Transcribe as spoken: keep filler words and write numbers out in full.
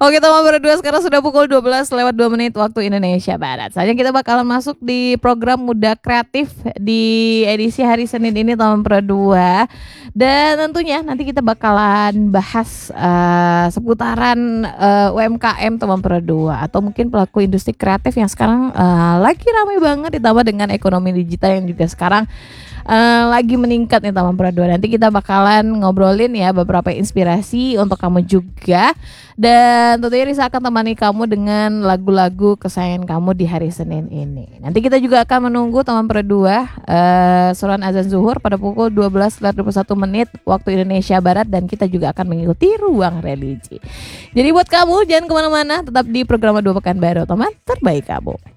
Oke teman berdua, sekarang sudah pukul dua belas lewat dua menit waktu Indonesia Barat. Saja kita bakalan masuk di program Muda Kreatif di edisi hari Senin ini teman berdua. Dan tentunya nanti kita bakalan bahas uh, seputaran uh, U M K M teman berdua, atau mungkin pelaku industri kreatif yang sekarang uh, lagi ramai banget, ditambah dengan ekonomi digital yang juga sekarang Uh, lagi meningkat nih teman berdua. Nanti kita bakalan ngobrolin ya beberapa inspirasi untuk kamu juga. Dan tentunya Risa akan temani kamu dengan lagu-lagu kesayangan kamu di hari Senin ini. Nanti kita juga akan menunggu teman berdua uh, suran azan zuhur pada pukul dua belas lewat dua puluh satu menit waktu Indonesia Barat. Dan kita juga akan mengikuti ruang religi. Jadi buat kamu jangan kemana-mana, tetap di program Dua Pekan Baru, teman terbaik kamu.